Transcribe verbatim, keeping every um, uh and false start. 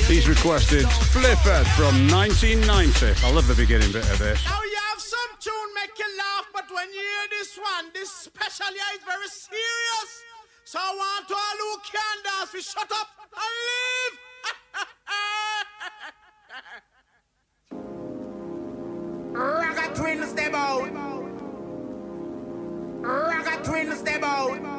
He's requested Flifford from nineteen ninety. I love the beginning bit of this. Now you have some tune make you laugh, but when you hear this one, this special yeah is very serious. So I want to all who can dance, we shut up and leave. Ragga twins step out. Ragga twins step out.